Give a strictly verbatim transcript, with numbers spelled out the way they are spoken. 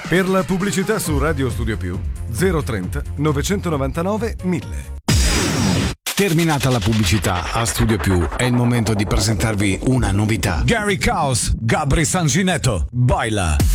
Per la pubblicità su Radio Studio Più zero trenta novecentonovantanove mille. Terminata la pubblicità a Studio Più, è il momento di presentarvi una novità. Gary Caos, Gabri Sanginetto, baila.